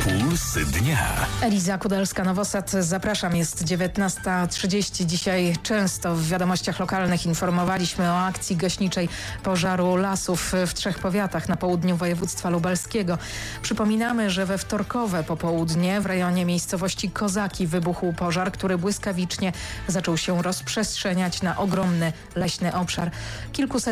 Puls dnia. Eliza Kudelska-Nowosad, zapraszam. Jest 19:30. Dzisiaj często w wiadomościach lokalnych informowaliśmy o akcji gaśniczej pożaru lasów w 3 powiatach na południu województwa lubelskiego. Przypominamy, że we wtorkowe popołudnie w rejonie miejscowości Kozaki wybuchł pożar, który błyskawicznie zaczął się rozprzestrzeniać na ogromny leśny obszar. Kilkuset